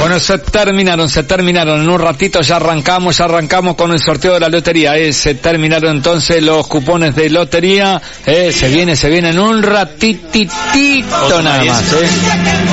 Bueno, se terminaron. En un ratito ya arrancamos con el sorteo de la lotería. Se terminaron entonces los cupones de lotería. Se viene en un ratitito nada más.